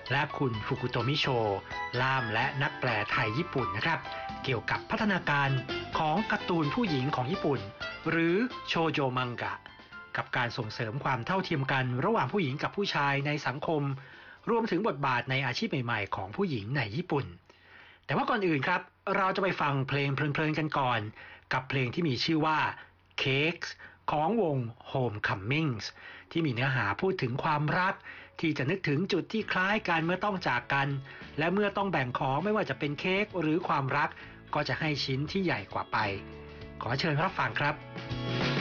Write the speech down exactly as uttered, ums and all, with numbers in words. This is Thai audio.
และคุณฟุกุโตมิโชล่ามและนักแปลไทยญี่ปุ่นนะครับเกี่ยวกับพัฒนาการของการ์ตูนผู้หญิงของญี่ปุ่นหรือโชโจมังกะกับการส่งเสริมความเท่าเทียมกันระหว่างผู้หญิงกับผู้ชายในสังคมรวมถึงบทบาทในอาชีพใหม่ๆของผู้หญิงในญี่ปุ่นแต่ว่าก่อนอื่นครับเราจะไปฟังเพลงเพลินๆกันก่อนกับเพลงที่มีชื่อว่า Cakes ของวง Homecomings ที่มีเนื้อหาพูดถึงความรักที่จะนึกถึงจุดที่คล้ายกันเมื่อต้องจากกันและเมื่อต้องแบ่งของไม่ว่าจะเป็นเค้กหรือความรักก็จะให้ชิ้นที่ใหญ่กว่าไปขอเชิญรับฟังครับ